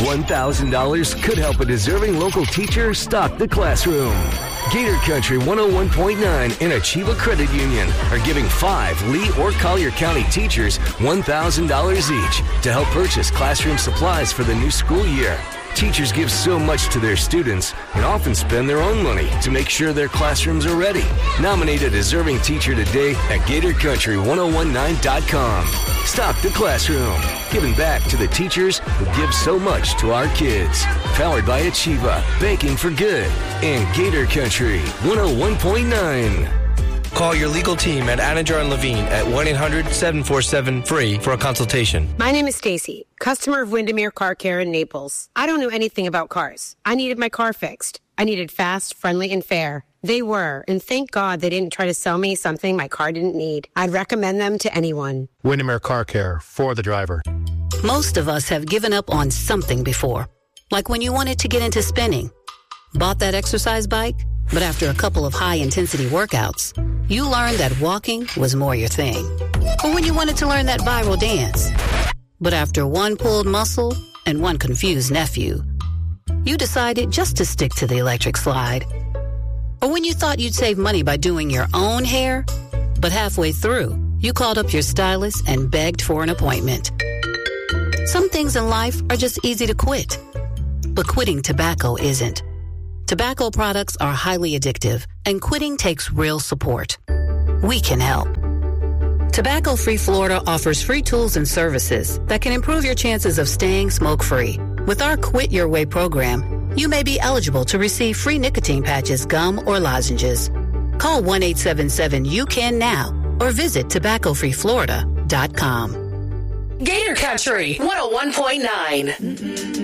$1,000 could help a deserving local teacher stock the classroom. Gator Country 101.9 and Achieva Credit Union are giving 5 Lee or Collier County teachers $1,000 each to help purchase classroom supplies for the new school year. Teachers give so much to their students and often spend their own money to make sure their classrooms are ready. Nominate a deserving teacher today at GatorCountry1019.com. Stock the classroom. Giving back to the teachers who give so much to our kids. Powered by Achieva, Banking for Good, and Gator Country 101.9. Call your legal team at Anidjar & Levine at 1-800-747-FREE for a consultation. My name is Stacy, customer of Windermere Car Care in Naples. I don't know anything about cars. I needed my car fixed. I needed fast, friendly, and fair. They were, and thank God they didn't try to sell me something my car didn't need. I'd recommend them to anyone. Windermere Car Care, for the driver. Most of us have given up on something before. Like when you wanted to get into spinning. Bought that exercise bike, but after a couple of high-intensity workouts, you learned that walking was more your thing. Or when you wanted to learn that viral dance. But after one pulled muscle and one confused nephew, you decided just to stick to the electric slide. Or when you thought you'd save money by doing your own hair, but halfway through, you called up your stylist and begged for an appointment. Some things in life are just easy to quit, but quitting tobacco isn't. Tobacco products are highly addictive, and quitting takes real support. We can help. Tobacco Free Florida offers free tools and services that can improve your chances of staying smoke-free. With our Quit Your Way program, you may be eligible to receive free nicotine patches, gum, or lozenges. Call 1-877-YOU-CAN now or visit tobaccofreeflorida.com. Gator Country 101.9.